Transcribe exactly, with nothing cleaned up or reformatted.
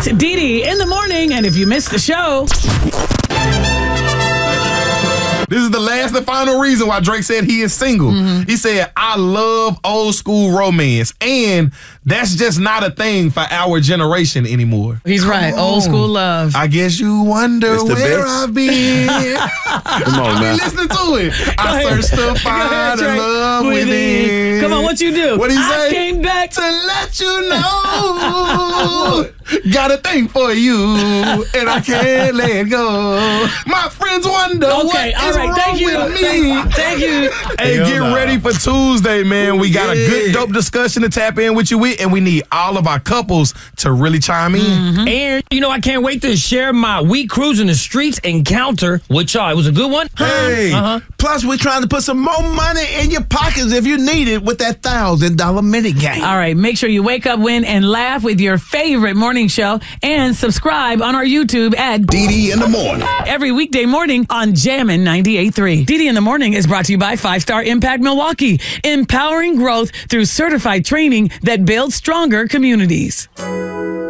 It's Dee Dee in the morning, and if you missed the show... This is the last and final reason why Drake said he is single. Mm-hmm. He said, I love old school romance. And that's just not a thing for our generation anymore. He's Come right. on. Old school love. I guess you wonder where best. I've been. Come on, man. Listen to it. I searched to find a love within. Come on, what you do? What he I say? came back to let you know. Got a thing for you, and I can't let go. My friends wonder Okay, what all is right. wrong Thank you. with me. Thank, thank you. Hey, Hell get nah. ready for Tuesday, man. We got a Yeah. good, dope discussion to tap in with you with, and we need all of our couples to really chime in. Mm-hmm. And, you know, I can't wait to share my week cruising the streets encounter with y'all. It was a good one. Hey, Uh-huh. plus we're trying to put some more money in your pockets if you need it with that thousand dollar mini game. All right, make sure you wake up, win, and laugh with your favorite morning show, and subscribe on our YouTube at Dee Dee in the morning. every weekday morning on Jammin' ninety-eight point three. Dee Dee in the Morning is brought to you by Five Star Impact Milwaukee, empowering growth through certified training that builds stronger communities.